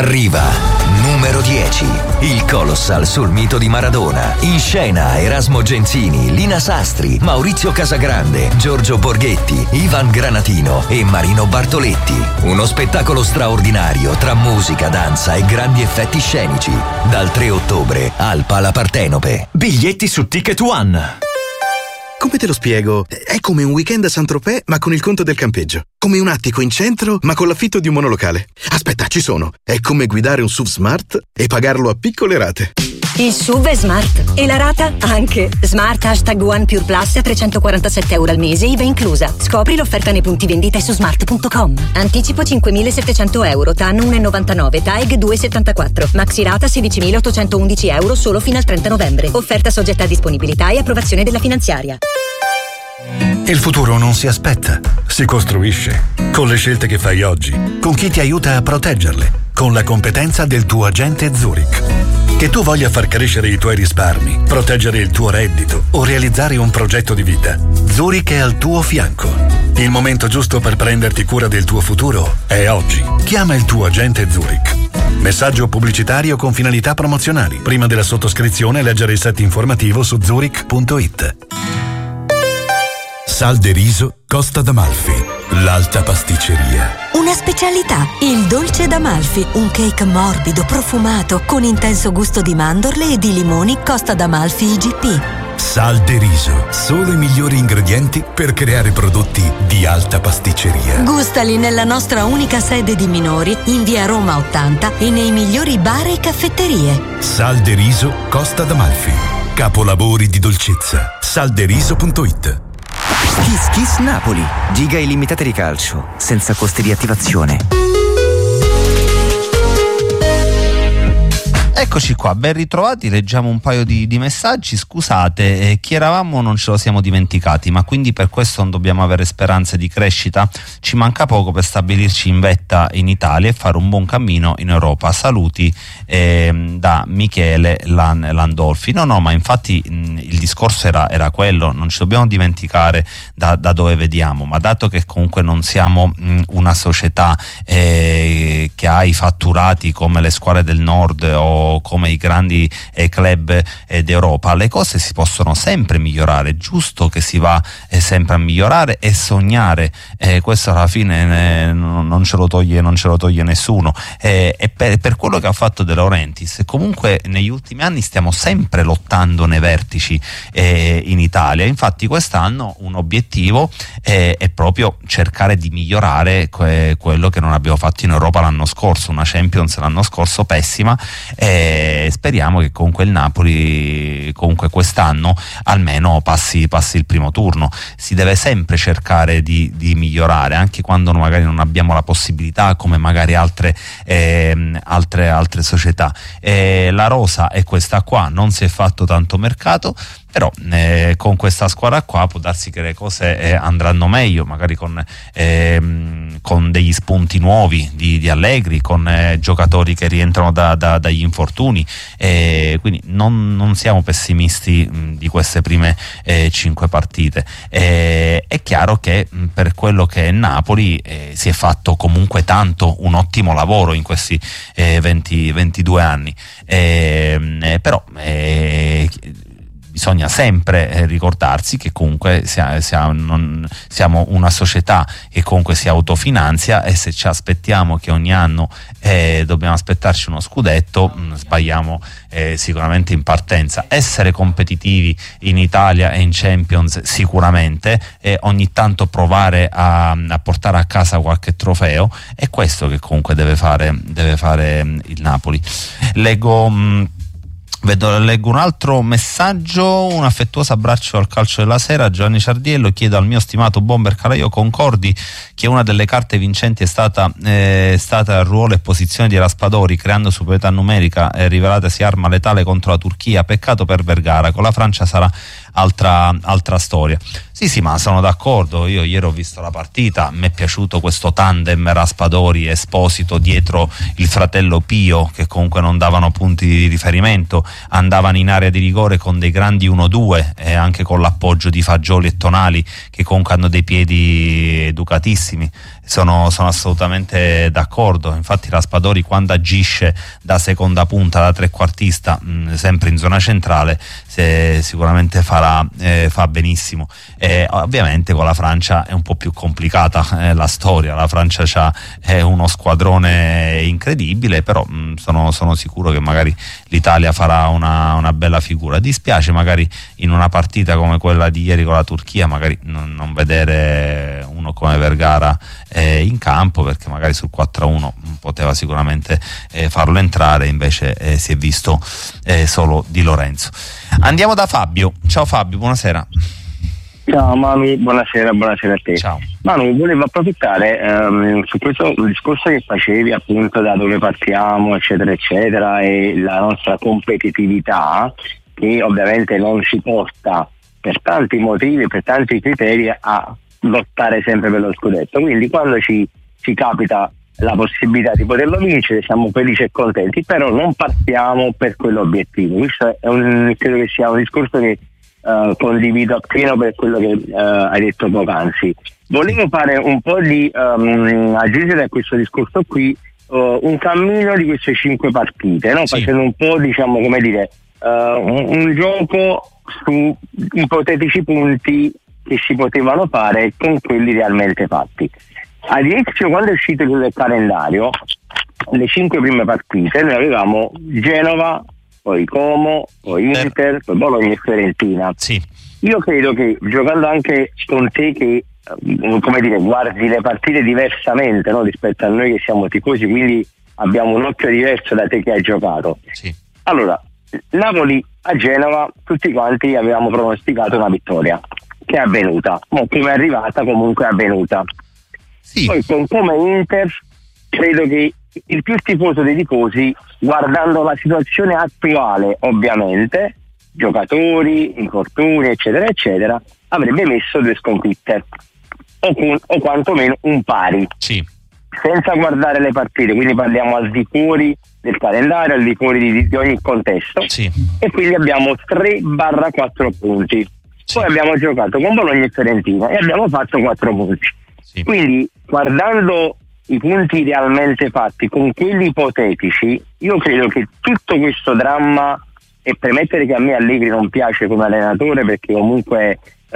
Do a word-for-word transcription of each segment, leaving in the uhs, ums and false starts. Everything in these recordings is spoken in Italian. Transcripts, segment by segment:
Arriva numero dieci, il Colossal sul mito di Maradona. In scena Erasmo Genzini, Lina Sastri, Maurizio Casagrande, Giorgio Borghetti, Ivan Granatino e Marino Bartoletti. Uno spettacolo straordinario tra musica, danza e grandi effetti scenici. Dal tre ottobre al Pala Partenope. Biglietti su Ticket One. Come te lo spiego? È come un weekend a Saint-Tropez ma con il conto del campeggio. Come un attico in centro ma con l'affitto di un monolocale. Aspetta, ci sono. È come guidare un S U V Smart e pagarlo a piccole rate. Il S U V è smart e la rata anche. Smart Hashtag One Pure Plus a trecentoquarantasette euro al mese, I V A inclusa. Scopri l'offerta nei punti vendita e su smart punto com. Anticipo cinquemilasettecento euro, T A N uno virgola novantanove, T A E G due virgola settantaquattro. Maxi rata sedicimilaottocentoundici euro solo fino al trenta novembre. Offerta soggetta a disponibilità e approvazione della finanziaria. Il futuro non si aspetta, si costruisce. Con le scelte che fai oggi, con chi ti aiuta a proteggerle, con la competenza del tuo agente Zurich. Che tu voglia far crescere i tuoi risparmi, proteggere il tuo reddito o realizzare un progetto di vita, Zurich è al tuo fianco. Il momento giusto per prenderti cura del tuo futuro è oggi. Chiama il tuo agente Zurich. Messaggio pubblicitario con finalità promozionali. Prima della sottoscrizione leggere il set informativo su zurich punto it. Sal de riso Costa d'Amalfi, l'alta pasticceria. Una specialità, il dolce d'Amalfi, un cake morbido, profumato, con intenso gusto di mandorle e di limoni Costa d'Amalfi I G P. Sal de riso, solo i migliori ingredienti per creare prodotti di alta pasticceria. Gustali nella nostra unica sede di minori, in via Roma ottanta e nei migliori bar e caffetterie. Sal de riso Costa d'Amalfi, capolavori di dolcezza. salderiso punto it. Kiss Kiss Napoli, giga illimitate di calcio, senza costi di attivazione. Eccoci qua, ben ritrovati, leggiamo un paio di, di messaggi. Scusate, eh, chi eravamo non ce lo siamo dimenticati, ma quindi per questo non dobbiamo avere speranze di crescita. Ci manca poco per stabilirci in vetta in Italia e fare un buon cammino in Europa. Saluti eh, da Michele Lan, Landolfi. No, no, ma infatti mh, il discorso era, era quello, non ci dobbiamo dimenticare da, da dove vediamo, ma dato che comunque non siamo mh, una società eh, che ha i fatturati come le squadre del nord o come i grandi eh, club eh, d'Europa, le cose si possono sempre migliorare, è giusto che si va eh, sempre a migliorare e sognare, eh, questo alla fine eh, non ce lo toglie non ce lo toglie nessuno, eh, e per, per quello che ha fatto De Laurentiis comunque negli ultimi anni stiamo sempre lottando nei vertici eh, in Italia. Infatti quest'anno un obiettivo eh, è proprio cercare di migliorare que- quello che non abbiamo fatto in Europa l'anno scorso, una Champions l'anno scorso pessima, eh, e speriamo che comunque il Napoli comunque quest'anno almeno passi, passi il primo turno. Si deve sempre cercare di, di migliorare anche quando magari non abbiamo la possibilità, come magari altre eh, altre, altre società. Eh, la rosa è questa qua, non si è fatto tanto mercato, però eh, con questa squadra qua può darsi che le cose eh, andranno meglio, magari con, eh, con degli spunti nuovi di, di Allegri, con eh, giocatori che rientrano da, da, dagli infortuni, eh, quindi non, non siamo pessimisti mh, di queste prime eh, cinque partite. Eh, è chiaro che mh, per quello che è Napoli eh, si è fatto comunque tanto, un ottimo lavoro in questi eh, venti ventidue anni, eh, eh, però eh, bisogna sempre eh, ricordarsi che comunque sia, sia, non, siamo una società che comunque si autofinanzia, e se ci aspettiamo che ogni anno eh, dobbiamo aspettarci uno scudetto, mh, sbagliamo eh, sicuramente in partenza. Essere competitivi in Italia e in Champions sicuramente, eh, ogni tanto provare a, a portare a casa qualche trofeo, è questo che comunque deve fare, deve fare mh, il Napoli. Leggo mh, Vedo, leggo un altro messaggio. Un affettuoso abbraccio al calcio della sera, Giovanni Ciardiello. Chiedo al mio stimato bomber Calaio, concordi che una delle carte vincenti è stata, eh, stata il ruolo e posizione di Raspadori, creando superiorità numerica e rivelatasi arma letale contro la Turchia. Peccato per Vergara, con la Francia sarà altra, altra storia. Sì sì, ma sono d'accordo, io ieri ho visto la partita, mi è piaciuto questo tandem Raspadori Esposito dietro il fratello Pio, che comunque non davano punti di riferimento, andavano in area di rigore con dei grandi uno due e anche con l'appoggio di Fagioli e Tonali, che comunque hanno dei piedi educatissimi. sono, sono assolutamente d'accordo. Infatti Raspadori, quando agisce da seconda punta, da trequartista, mh, sempre in zona centrale, se, sicuramente farà eh, fa benissimo. E ovviamente con la Francia è un po' più complicata eh, la storia. La Francia c'ha eh, uno squadrone incredibile, però mh, sono, sono sicuro che magari l'Italia farà una, una bella figura. Dispiace magari in una partita come quella di ieri con la Turchia magari non, non vedere uno come Vergara eh, in campo, perché magari sul quattro a uno poteva sicuramente eh, farlo entrare, invece eh, si è visto eh, solo Di Lorenzo. Andiamo da Fabio. Ciao Fabio, buonasera. Ciao Mami, buonasera, buonasera a te. Ciao. Mami, volevo approfittare ehm, su questo discorso che facevi, appunto, da dove partiamo, eccetera, eccetera, e la nostra competitività, che ovviamente non ci porta per tanti motivi, per tanti criteri, a lottare sempre per lo scudetto. Quindi quando ci, ci capita la possibilità di poterlo vincere siamo felici e contenti, però non partiamo per quell'obiettivo. Questo è un, credo che sia un discorso che uh, condivido appieno per quello che uh, hai detto poc'anzi. Volevo fare un po' di um, aggiungere a questo discorso qui uh, un cammino di queste cinque partite, no? Sì. Facendo un po', diciamo, come dire, uh, un, un gioco su ipotetici punti che si potevano fare con quelli realmente fatti. All'inizio, quando è uscito il calendario, le cinque prime partite noi avevamo Genova, poi Como, poi Inter, poi Bologna e Fiorentina. Sì. Io credo che, giocando anche con te che, come dire, guardi le partite diversamente, no, rispetto a noi che siamo tifosi, quindi abbiamo un occhio diverso da te che hai giocato. Sì. Allora, Napoli a Genova tutti quanti avevamo pronosticato una vittoria, che è avvenuta, ma come è arrivata comunque è avvenuta. Sì. Poi con come Inter credo che il più tifoso dei tifosi, guardando la situazione attuale, ovviamente, giocatori, infortuni, eccetera, eccetera, avrebbe messo due sconfitte o, con, o quantomeno un pari. Sì. Senza guardare le partite, quindi parliamo al di fuori del calendario, al di fuori di, di ogni contesto. Sì. E quindi abbiamo tre quattro punti. Sì. Poi abbiamo giocato con Bologna e Fiorentina e abbiamo fatto quattro punti. Sì. Quindi, guardando i punti realmente fatti con quelli ipotetici, io credo che tutto questo dramma, e premettere che a me Allegri non piace come allenatore perché comunque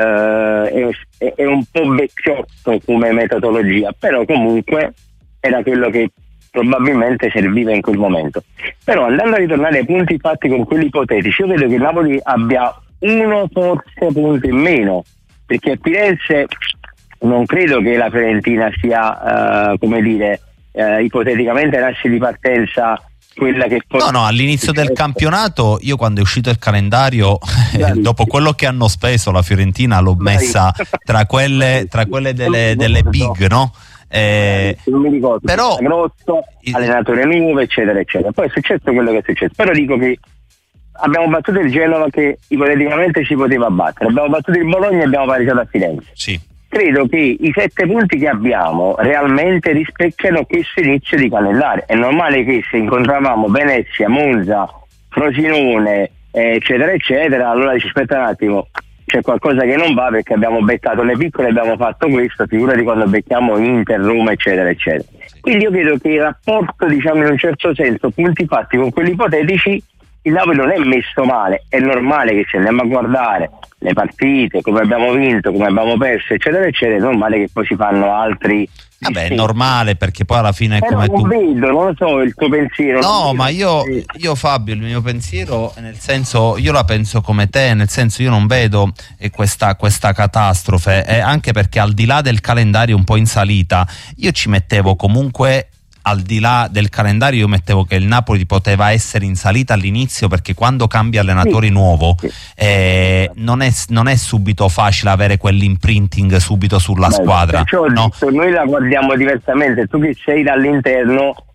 eh, è, è un po' vecchiotto come metodologia, però comunque era quello che probabilmente serviva in quel momento. Però andando a ritornare ai punti fatti con quelli ipotetici, io vedo che Napoli abbia uno forse punto in meno, perché a Firenze non credo che la Fiorentina sia uh, come dire uh, ipoteticamente nasce di partenza quella che poi... No, no, all'inizio del campionato, io quando è uscito il calendario, eh, dopo quello che hanno speso, la Fiorentina l'ho messa tra quelle, tra quelle delle, delle big, no? Eh, non mi ricordo, però grosso, allenatore nuovo, eccetera, eccetera. Poi è successo quello che è successo. Però dico che abbiamo battuto il Genova che ipoteticamente ci poteva battere, abbiamo battuto il Bologna e abbiamo pareggiato a Firenze. Sì. Credo che i sette punti che abbiamo realmente rispecchiano questo inizio di calendario. È normale che se incontravamo Venezia, Monza, Frosinone, eh, eccetera, eccetera, allora dici aspetta un attimo, c'è qualcosa che non va perché abbiamo beccato le piccole, abbiamo fatto questo, figurati quando becchiamo Inter, Roma, eccetera, eccetera. Quindi io credo che il rapporto, diciamo in un certo senso, punti fatti con quelli ipotetici, il Napoli non è messo male. È normale che se andiamo a guardare le partite, come abbiamo vinto, come abbiamo perso, eccetera, eccetera, è normale che poi si fanno altri. Vabbè, è normale perché poi alla fine è eh come non tu. Vedo, non lo so il tuo pensiero. No, ma io, io Fabio, il mio pensiero, nel senso, io la penso come te, nel senso io non vedo eh, questa, questa catastrofe, eh, anche perché al di là del calendario un po' in salita, io ci mettevo comunque. Al di là del calendario io mettevo che il Napoli poteva essere in salita all'inizio, perché quando cambia allenatore sì. nuovo eh, non, è, non è subito facile avere quell'imprinting subito sulla Beh, squadra, no? Noi la guardiamo diversamente, tu che sei dall'interno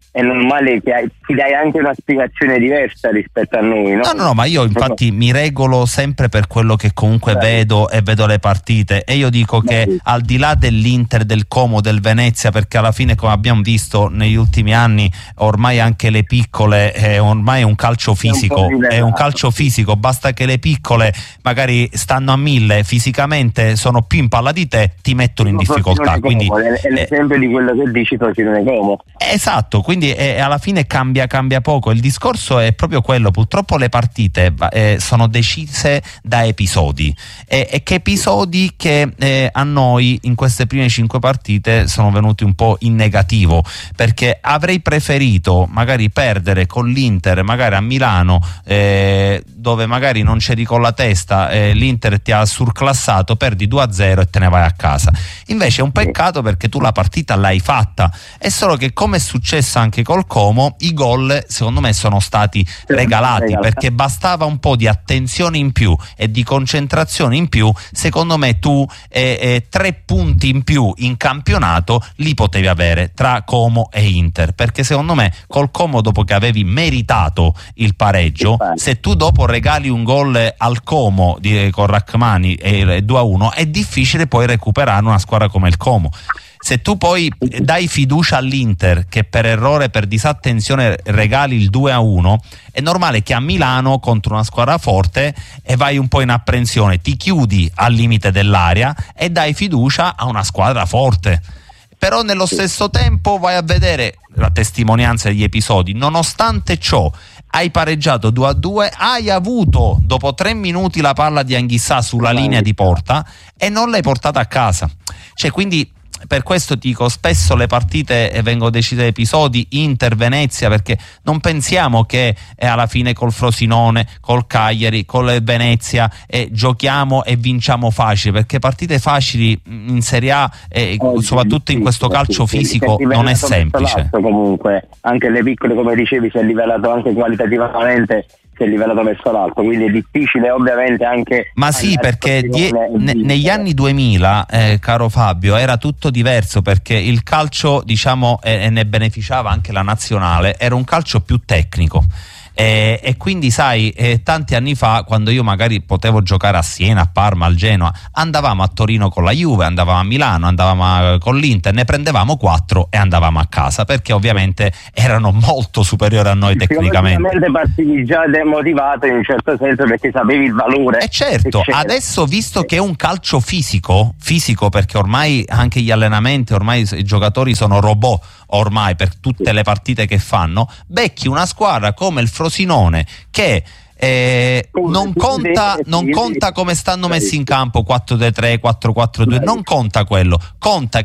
è normale che hai, ti dai anche una spiegazione diversa rispetto a noi, no? No, no, no, ma io infatti mi regolo sempre per quello che comunque Beh. vedo e vedo le partite, e io dico Beh. che al di là dell'Inter, del Como, del Venezia, perché alla fine, come abbiamo visto negli ultimi anni, ormai anche le piccole, eh, ormai è un calcio fisico, è un, è un calcio fisico, basta che le piccole magari stanno a mille fisicamente, sono più in palla di te, ti mettono in difficoltà. Quindi è l'esempio eh, di quello che dici Frosinone Como. Esatto, quindi e alla fine cambia cambia poco. Il discorso è proprio quello, purtroppo le partite eh, sono decise da episodi e, e che episodi che eh, a noi in queste prime cinque partite sono venuti un po' in negativo, perché avrei preferito magari perdere con l'Inter magari a Milano, eh, dove magari non c'eri con la testa, eh, l'Inter ti ha surclassato, perdi due a zero e te ne vai a casa. Invece è un peccato, perché tu la partita l'hai fatta, è solo che, come è successo anche col Como, i gol secondo me sono stati regalati, perché bastava un po' di attenzione in più e di concentrazione in più. Secondo me tu eh, eh, tre punti in più in campionato li potevi avere tra Como e Inter, perché secondo me col Como, dopo che avevi meritato il pareggio, se tu dopo regali un gol al Como di, con Rachmani e due a uno, è difficile poi recuperare una squadra come il Como. Se tu poi dai fiducia all'Inter, che per errore, per disattenzione regali il due a uno, è normale che a Milano, contro una squadra forte, e vai un po' in apprensione, ti chiudi al limite dell'area e dai fiducia a una squadra forte. Però nello stesso tempo vai a vedere la testimonianza degli episodi, nonostante ciò hai pareggiato due a due, hai avuto dopo tre minuti la palla di Anghissà sulla linea di porta e non l'hai portata a casa. Cioè, quindi per questo dico, spesso le partite vengono decise da episodi, Inter, Venezia, perché non pensiamo che eh, alla fine col Frosinone, col Cagliari, col Venezia eh, giochiamo e vinciamo facile, perché partite facili in Serie A, eh, Oggi, soprattutto in questo calcio sì, fisico, non è semplice. Comunque anche le piccole, come dicevi, si è livellato anche qualitativamente, si è livellato verso l'alto, quindi è difficile ovviamente anche. Ma sì, perché die- ne- negli anni duemila, eh, caro Fabio, era tutto diverso, perché il calcio, diciamo, e eh, ne beneficiava anche la nazionale, era un calcio più tecnico. E, e quindi sai, eh, tanti anni fa, quando io magari potevo giocare a Siena, a Parma, al Genoa, andavamo a Torino con la Juve, andavamo a Milano, andavamo a, con l'Inter, ne prendevamo quattro e andavamo a casa, perché ovviamente erano molto superiori a noi tecnicamente. Ovviamente partivi già demotivato in un certo senso, perché sapevi il valore. E certo, adesso, visto che è un calcio fisico, fisico perché ormai anche gli allenamenti, ormai i giocatori sono robot ormai per tutte le partite che fanno, becchi una squadra come il Frosinone che eh, non conta non conta come stanno messi in campo quattro tre tre, quattro quattro due, non conta quello, conta